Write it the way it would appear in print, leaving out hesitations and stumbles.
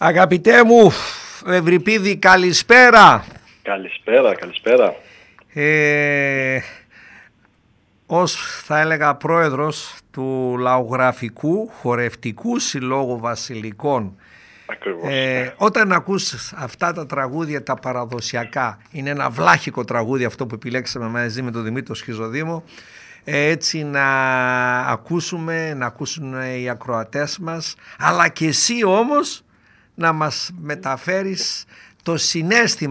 Αγαπητέ μου Ευρυπίδη, καλησπέρα. Καλησπέρα. Ως θα έλεγα πρόεδρος του Λαογραφικού Χορευτικού Συλλόγου Βασιλικών, Ακριβώς. Όταν ακούς αυτά τα τραγούδια τα παραδοσιακά, είναι ένα βλάχικο τραγούδι αυτό που επιλέξαμε μαζί με τον Δημήτρη Σχιζοδήμο, έτσι να ακούσουν οι ακροατές μας, αλλά και εσύ όμως να μας μεταφέρεις το συναίσθημα